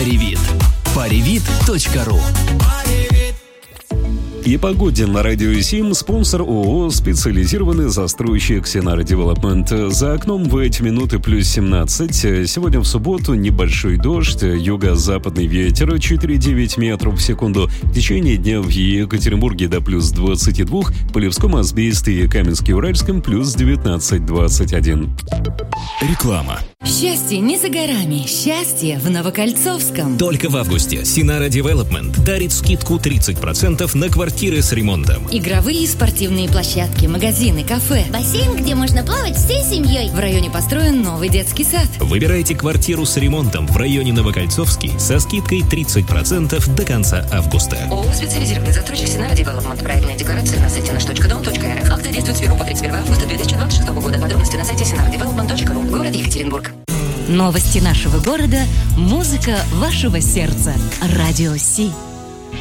Паривит. Паривит.ру. И погоде на радио 7 спонсор ООО «Специализированный застройщик Синара Девелопмент». За окном в эти минуты плюс 17. Сегодня в субботу небольшой дождь, юго-западный ветер 4,9 метров в секунду. В течение дня в Екатеринбурге до плюс 22, Полевском, Азбесте и Каменске-Уральском плюс 19-21. Реклама. Счастье не за горами. Счастье в Новокольцовском. Только в августе Синара Девелопмент дарит скидку 30% на квартиры с ремонтом. Игровые и спортивные площадки, магазины, кафе. Бассейн, где можно плавать всей семьей. В районе построен новый детский сад. Выбирайте квартиру с ремонтом в районе Новокольцовский со скидкой 30% до конца августа. ООО «Специализированный застройщик Синара Девелопмент». Проектная декларация на сайте nаш.дом.рф. Акция действует с 1 по 31 августа 2026 года. Подробности на сайте sinaradevелопмент.ру. Город Екатеринбург. Новости нашего города. Музыка вашего сердца. Радио Си.